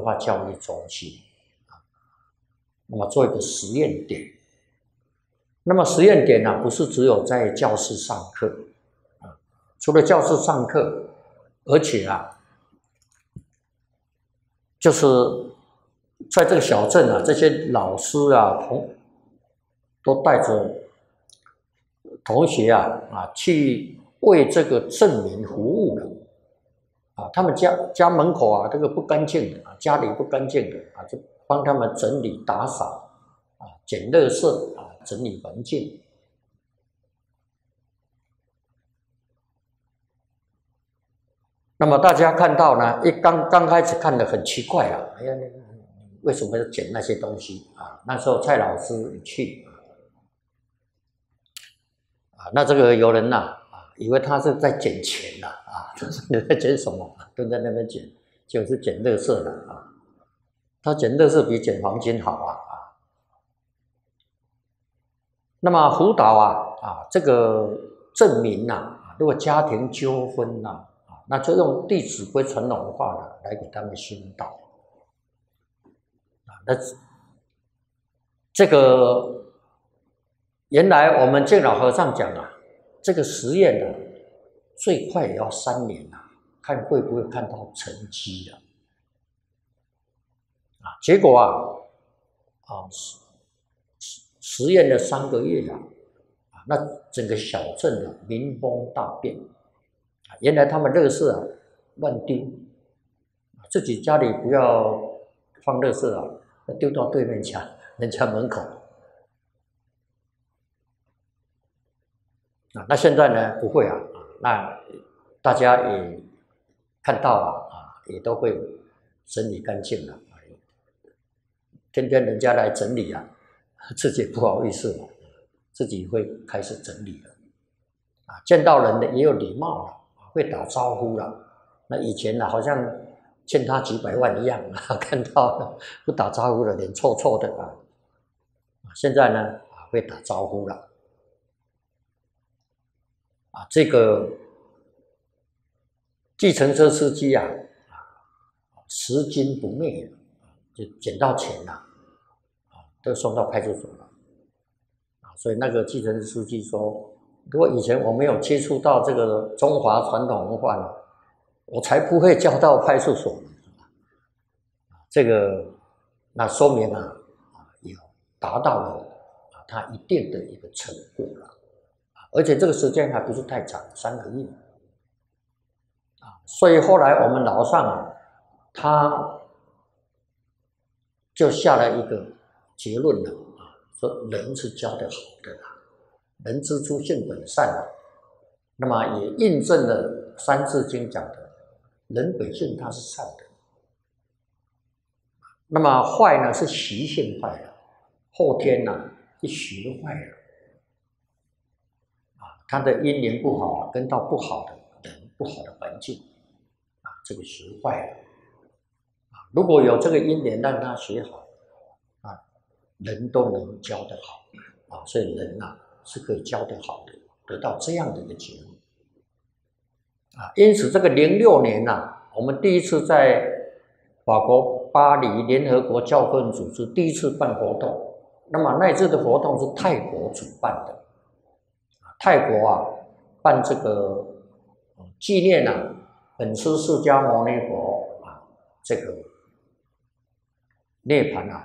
化教育中心，那么做一个实验点。那么实验点呢，不是只有在教室上课除了教室上课，而且就是在这个小镇这些老师都带着同学去为这个镇民服务了他们家门口这个不干净的家里不干净的就帮他们整理打扫捡垃圾整理环境。那么大家看到呢，刚开始看得很奇怪哎呀，为什么要捡那些东西那时候蔡老师去那这个有人以为他是在捡钱你在捡什么？都在那边捡，就是捡垃圾了他捡垃圾比捡黄金好那么辅导这个证明如果家庭纠纷那就用《弟子规》传统文化来给他们宣导那这个原来我们敬老和尚讲这个实验最快也要3年看会不会看到成绩结果实验了3个月那整个小镇民风大变原来他们垃圾乱丢自己家里不要放垃圾丢到对面家人家门口那现在呢不会那大家也看到也都会整理干净了天天人家来整理自己不好意思自己会开始整理了见到人的也有礼貌了会打招呼了那以前好像欠他几百万一样看到不打招呼的脸臭臭的现在呢会打招呼了这个计程车司机拾金不昧就捡到钱都送到派出所了所以那个计程车司机说，如果以前我没有接触到这个中华传统文化我才不会交到派出所这个那说明有达到了他一定的一个成果了而且这个时间还不是太长，3个月所以后来我们老上他就下了一个结论了说人是教得好的人之初性本善那么也印证了《三字经》讲的人本性他是善的那么坏呢是习性坏了后天是学坏了他的因缘不好跟到不好的人不好的环境这个学坏了如果有这个因缘让他学好人都能教得好所以人是可以教得好的得到这样的一个结论因此这个06年我们第一次在法国巴黎联合国教科文组织第一次办活动那么那一次的活动是泰国主办的泰国办这个纪念本师释迦牟尼佛这个涅槃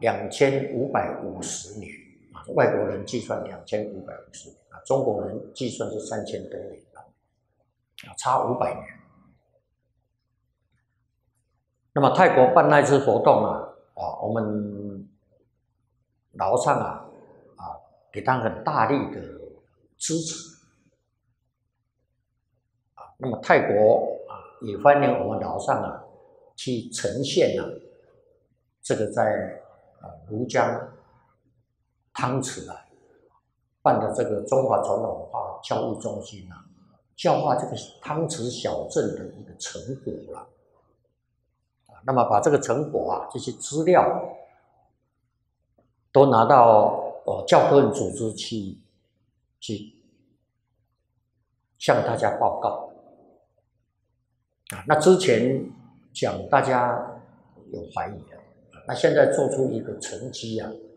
2550年外国人计算2550年中国人计算是3000多年差500年。那么泰国办那次活动我们老和尚给他很大力的支持那么泰国也欢迎我们老和尚去呈现这个在庐江汤池办的这个中华传统文化教育中心教化这个汤池小镇的一个成果了那么把这个成果这些资料都拿到教科文组织去向大家报告那之前讲大家有怀疑了。那现在做出一个成绩啊，